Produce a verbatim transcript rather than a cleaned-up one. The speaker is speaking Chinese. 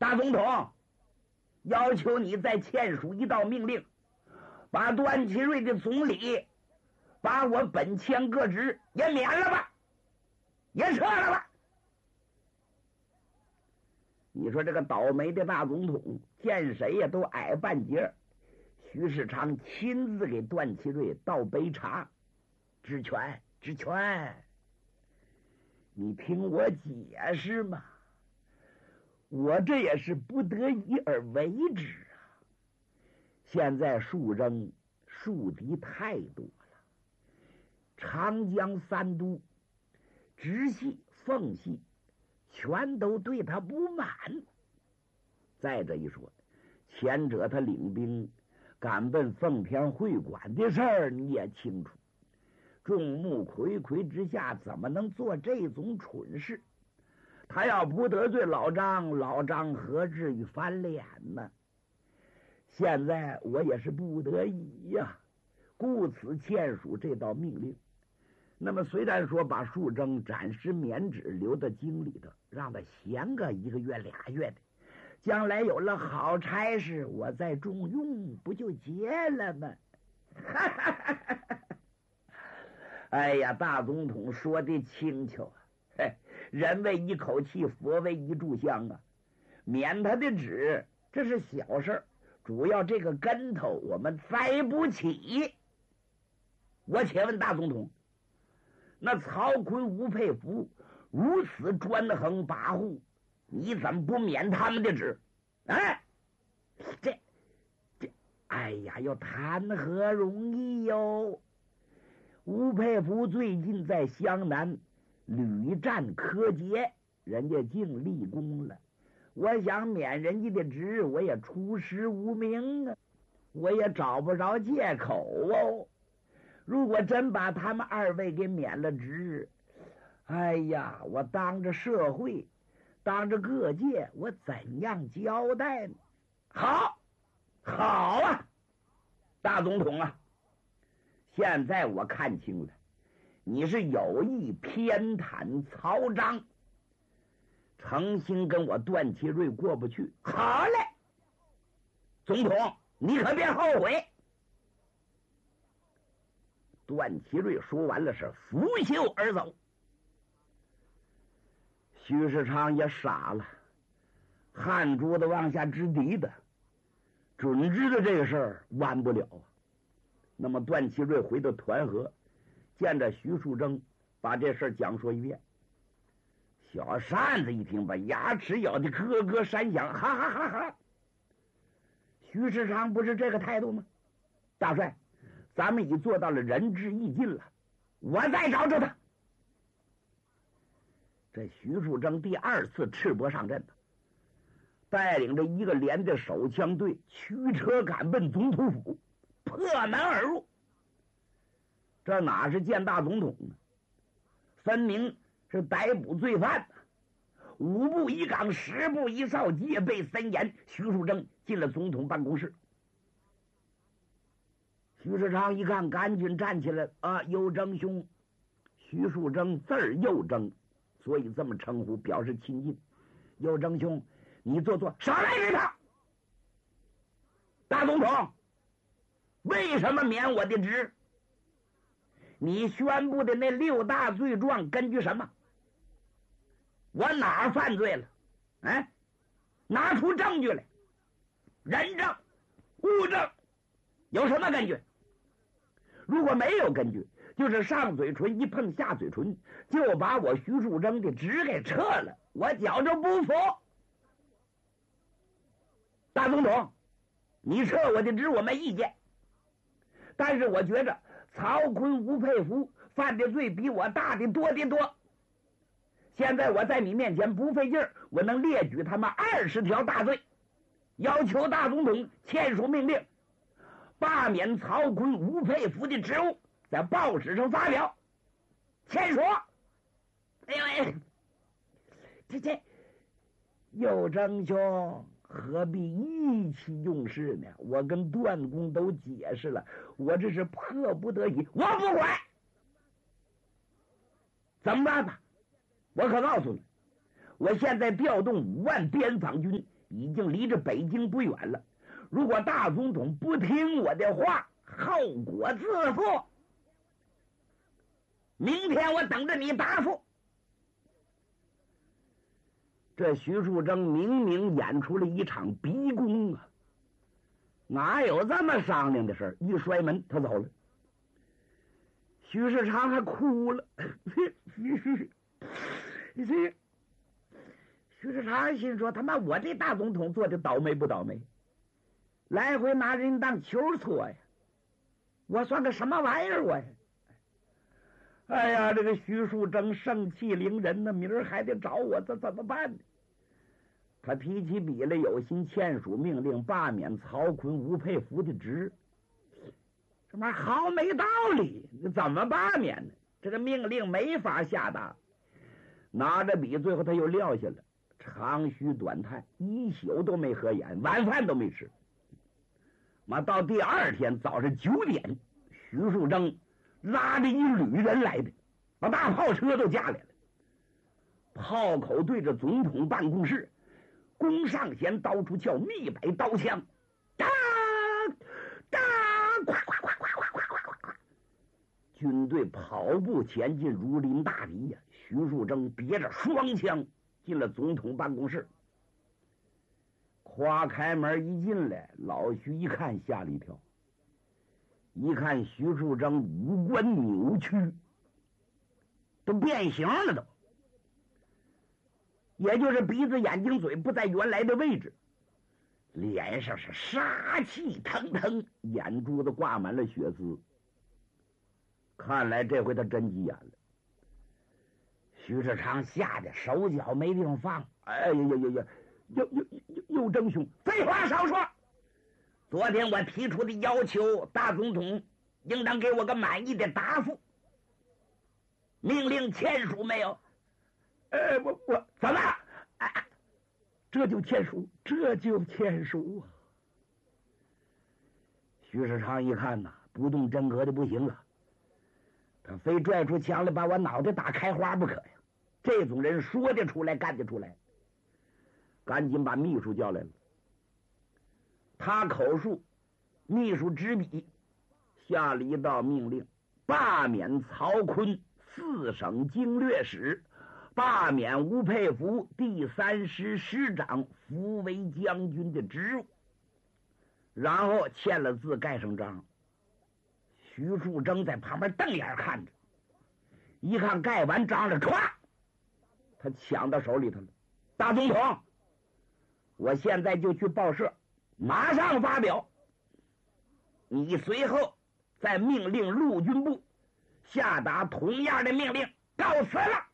大总统，要求你再签署一道命令，把段祺瑞的总理，把我本签各职也免了吧，也撤了吧。你说这个倒霉的大总统见谁呀都矮半截。徐世昌亲自给段祺瑞倒杯茶，知权知权，你听我解释嘛，我这也是不得已而为之啊。现在树征树敌太多了，长江三都、直系、奉系全都对他不满。再者一说，前者他领兵赶奔奉天会馆的事儿你也清楚，众目睽睽之下怎么能做这种蠢事？他要不得罪老张，老张何至于翻脸呢？现在我也是不得已呀、啊，故此签署这道命令。那么虽然说把树征暂时免职留到京里头，让他闲个一个月俩月的，将来有了好差事，我再重用，不就结了吗？哎呀，大总统说的轻巧啊！嘿，人为一口气，佛为一炷香啊！免他的职，这是小事，主要这个跟头我们栽不起。我且问大总统，那曹锟、吴佩孚如此专横跋扈，你怎么不免他们的职？哎，这这，哎呀，要谈何容易哟！吴佩孚最近在湘南屡战柯捷，人家竟立功了。我想免人家的职，我也出师无名啊，我也找不着借口哦。如果真把他们二位给免了职，哎呀，我当着社会，当着各界，我怎样交代呢？好，好啊，大总统啊，现在我看清了，你是有意偏袒曹彰，诚心跟我段祺瑞过不去。好嘞，总统，你可别后悔。段祺瑞说完了，是拂袖而走。徐世昌也傻了，汗珠子往下直滴的，准知道这个事儿完不了啊。那么段祺瑞回到团河，见着徐树铮，把这事儿讲说一遍。小扇子一听，把牙齿咬得咯咯山响，哈哈哈哈！徐世昌不是这个态度吗？大帅，咱们已做到了仁至义尽了，我再找找他。这徐树铮第二次赤膊上阵，带领着一个连的手枪队驱车赶奔总督府，破门而入。这哪是见大总统呢？分明是逮捕罪犯。五步一岗，十步一哨，戒备森严。徐树铮进了总统办公室。徐世昌一看，赶紧站起来啊！右征兄，徐树铮字儿右征，所以这么称呼，表示亲近。右征兄，你坐坐，少来这套。大总统，为什么免我的职？你宣布的那六大罪状根据什么？我哪儿犯罪了？哎，拿出证据来，人证、物证，有什么根据？如果没有根据，就是上嘴唇一碰下嘴唇，就把我徐树铮的职给撤了，我觉着不服。大总统，你撤我的职我没意见，但是我觉着曹锟、吴佩孚犯的罪比我大的多的多。现在我在你面前不费劲儿，我能列举他们二十条大罪，要求大总统签署命令，罢免曹锟、吴佩孚的职务，在报纸上发表，签署。哎呦喂，这这右征兄何必意气用事呢？我跟段公都解释了，我这是迫不得已，我不管，怎么办吧？我可告诉你，我现在调动五万边防军， 已经离着北京不远了。如果大总统不听我的话，后果自负。明天我等着你答复。这徐树铮明明演出了一场逼宫啊，哪有这么商量的事？一摔门，他走了。徐世昌还哭了。这徐世昌心说：“他妈，我这大总统做的倒霉不倒霉？来回拿人当球搓呀！我算个什么玩意儿我呀？”哎呀，这个徐树铮盛气凌人呢，明儿还得找我，这怎么办呢？他提起笔来，有心签署命令，罢免曹锟、吴佩孚的职。这玩意儿好没道理，怎么罢免呢？这个命令没法下达。拿着笔，最后他又撂下了，长吁短叹，一宿都没合眼，晚饭都没吃。妈，到第二天早上九点，徐树铮拉着一旅人来的，把大炮车都架来了，炮口对着总统办公室，弓上弦，刀出鞘，密摆刀枪，哒哒，咵咵咵咵咵咵咵咵，军队跑步前进，如临大敌呀！徐树铮别着双枪进了总统办公室，夸开门一进来，老徐一看吓了一跳，一看徐树铮五官扭曲，都变形了都。也就是鼻子、眼睛、嘴不在原来的位置，脸上是杀气腾腾，眼珠子挂满了血丝。看来这回他真急眼了。徐世昌吓得手脚没地方放，哎呀呀呀呀，又又又又争凶！废话少说，昨天我提出的要求，大总统应当给我个满意的答复。命令签署没有？呃，我我怎么？哎，这就签署，这就签署啊！徐世昌一看呐，不动真格的不行了，他非拽出枪来把我脑袋打开花不可呀！这种人说得出来，干得出来，赶紧把秘书叫来了。他口述，秘书执笔，下了一道命令：罢免曹锟四省经略使，罢免吴佩孚第三师师长、扶为将军的职务。然后签了字，盖上章。徐树铮在旁边瞪眼看着，一看盖完章了，歘，他抢到手里头了。大总统，我现在就去报社，马上发表。你随后再命令陆军部下达同样的命令，告辞了。